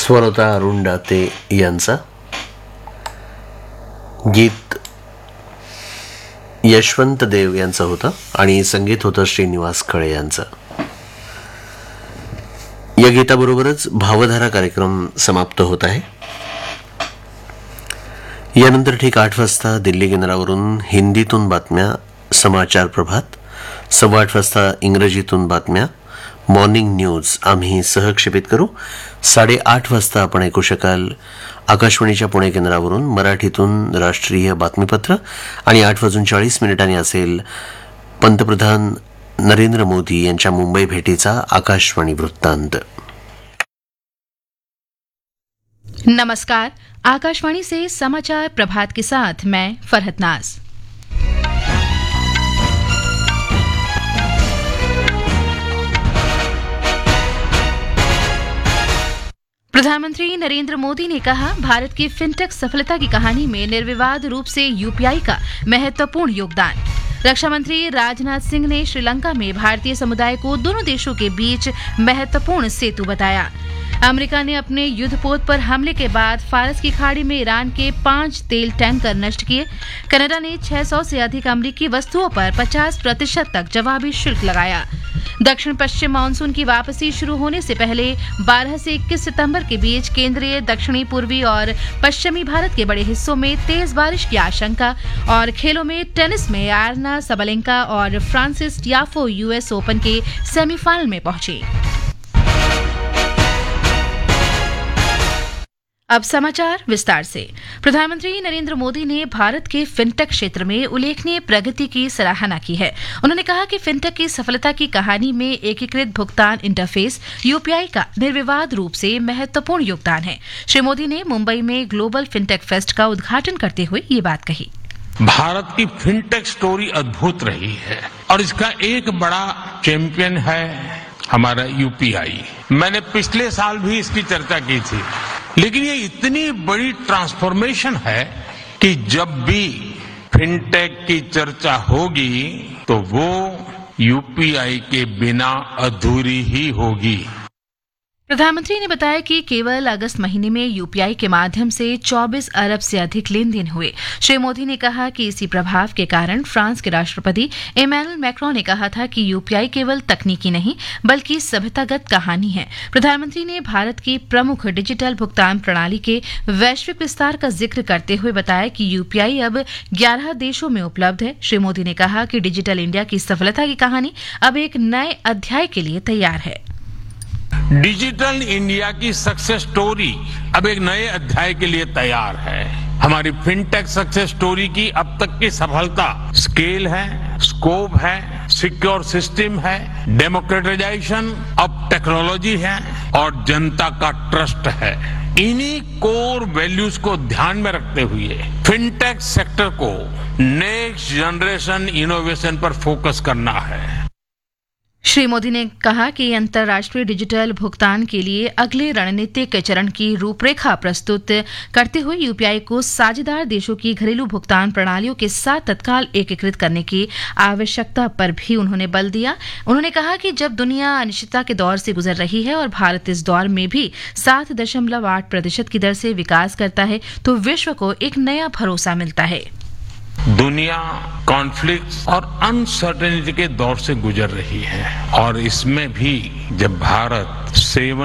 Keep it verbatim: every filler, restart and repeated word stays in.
स्वर होता अरुण दाते यांचा. गीत यशवंत देव यांचं होतं आणि संगीत होतं श्रीनिवास खळे यांचं. या गीताबरोबरच भावधारा कार्यक्रम समाप्त होत आहे. यानंतर ठीक आठ वाजता दिल्ली केंद्रावरून हिंदीतून बातम्या समाचार प्रभात, सव्वा आठ वाजता इंग्रजीतून बातम्या मॉर्निंग न्यूज आम्ही सहक्षेपित करू. साडेआठ वाजता आपण ऐकू शकाल आकाशवाणीच्या पुणे केंद्रावरून मराठीतून राष्ट्रीय बातमीपत्र आणि आठ वाजून चाळीस मिनिटांनी असेल पंतप्रधान नरेंद्र मोदी यांच्या मुंबई भेटीचा आकाशवाणी वृत्तांत. नमस्कार, आकाशवाणी से समाचार प्रभात के साथ मैं फरहत नाज. प्रधानमंत्री नरेंद्र मोदी ने कहा, भारत की फिनटेक सफलता की कहानी में निर्विवाद रूप से यूपीआई का महत्वपूर्ण योगदान. रक्षा मंत्री राजनाथ सिंह ने श्रीलंका में भारतीय समुदाय को दोनों देशों के बीच महत्वपूर्ण सेतु बताया. अमेरिका ने अपने युद्धपोत पर हमले के बाद फारस की खाड़ी में ईरान के पांच तेल टैंकर नष्ट किए. कनाडा ने छह सौ से अधिक अमेरिकी वस्तुओं पर पचास प्रतिशत तक जवाबी शुल्क लगाया. दक्षिण पश्चिम मानसून की वापसी शुरू होने से पहले बारह से इक्कीस सितंबर के बीच केंद्रीय, दक्षिणी, पूर्वी और पश्चिमी भारत के बड़े हिस्सों में तेज बारिश की आशंका. और खेलों में टेनिस में आयरना सबलेंका और फ्रांसिस टियाफो यूएस ओपन के सेमीफाइनल में पहुंचे. अब समाचार विस्तार से. प्रधानमंत्री नरेंद्र मोदी ने भारत के फिनटेक क्षेत्र में उल्लेखनीय प्रगति की सराहना की है. उन्होंने कहा कि फिनटेक की सफलता की कहानी में एकीकृत भुगतान इंटरफेस यूपीआई का निर्विवाद रूप से महत्वपूर्ण योगदान है. श्री मोदी ने मुंबई में ग्लोबल फिनटेक फेस्ट का उद्घाटन करते हुए ये बात कही. भारत की फिनटेक स्टोरी अद्भुत रही है और इसका एक बड़ा चैंपियन है हमारा यूपीआई. मैंने पिछले साल भी इसकी चर्चा की थी, लेकिन ये इतनी बड़ी ट्रांसफॉर्मेशन है कि जब भी फिनटेक की चर्चा होगी तो वो यूपीआई के बिना अधूरी ही होगी. प्रधानमंत्री ने बताया कि केवल अगस्त महीने में यूपीआई के माध्यम से चौबीस अरब से अधिक लेन देन हुए. श्री मोदी ने कहा कि इसी प्रभाव के कारण फ्रांस के राष्ट्रपति इमैनुअल मैक्रों ने कहा था कि यूपीआई केवल तकनीकी नहीं बल्कि सभ्यतागत कहानी है. प्रधानमंत्री ने भारत की प्रमुख डिजिटल भुगतान प्रणाली के वैश्विक विस्तार का जिक्र करते हुए बताया कि यूपीआई अब ग्यारह देशों में उपलब्ध है. श्री मोदी ने कहा कि डिजिटल इंडिया की सफलता की कहानी अब एक नए अध्याय के लिए तैयार है. डिजिटल इंडिया की सक्सेस स्टोरी अब एक नए अध्याय के लिए तैयार है. हमारी फिनटेक सक्सेस स्टोरी की अब तक की सफलता स्केल है, स्कोप है, सिक्योर सिस्टम है, डेमोक्रेटाइजेशन ऑफ टेक्नोलॉजी है और जनता का ट्रस्ट है. इन्हीं कोर वैल्यूज को ध्यान में रखते हुए फिनटेक सेक्टर को नेक्स्ट जनरेशन इनोवेशन पर फोकस करना है. श्री मोदी ने कहा कि अंतर्राष्ट्रीय डिजिटल भुगतान के लिए अगले रणनीतिक चरण की रूपरेखा प्रस्तुत करते हुए यूपीआई को साझेदार देशों की घरेलू भुगतान प्रणालियों के साथ तत्काल एकीकृत करने की आवश्यकता पर भी उन्होंने बल दिया. उन्होंने कहा कि जब दुनिया अनिश्चितता के दौर से गुजर रही है और भारत इस दौर में भी सात दशमलव आठ प्रतिशत की दर से विकास करता है तो विश्व को एक नया भरोसा मिलता है. दुनिया कॉन्फ्लिक्ट और अनसर्टेनिटी के दौर से गुजर रही है और इसमें भी जब भारत सेवन